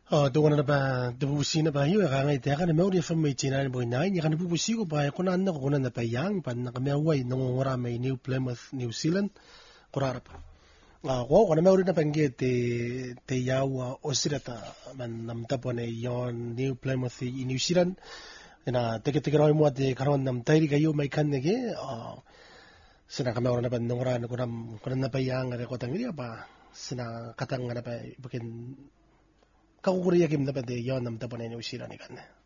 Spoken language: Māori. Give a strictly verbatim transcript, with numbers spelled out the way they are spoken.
Oh, tu wana pa tu busi na pa hiyo ka ngai te ka na meuri fa mai china ni boy nai ka na busi ko pa ko na na ko na pa yang pa na ka me wai no ngora mai New Plymouth New Zealand kurara pa ah ko ko na meuri na pa nge te te yawa osirata man nam ta pone yon New Plymouth i New Zealand na te ke te roi mo te karon nam tai ka yo mai kan ne ge sina ka meuri na pa ngora na ko na ko na pa yang re ko tangi pa sina katang na pa bukin kakukuriya kim na pa de yon nam ta pone New Zealand ni kan